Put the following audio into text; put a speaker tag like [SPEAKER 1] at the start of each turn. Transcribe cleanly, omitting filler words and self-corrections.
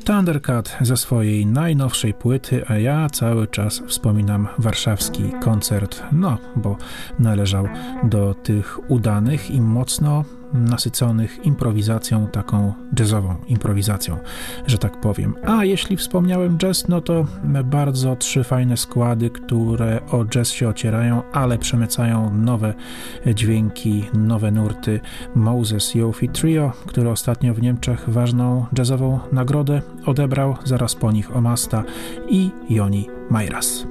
[SPEAKER 1] Thundercat ze swojej najnowszej płyty, a ja cały czas wspominam warszawski koncert, bo należał do tych udanych i mocno nasyconych improwizacją, taką jazzową improwizacją, że tak powiem. A jeśli wspomniałem jazz, to bardzo 3 fajne składy, które o jazz się ocierają, ale przemycają nowe dźwięki, nowe nurty. Moses Yofi Trio, który ostatnio w Niemczech ważną jazzową nagrodę odebrał, zaraz po nich Omasta i Joni Majras.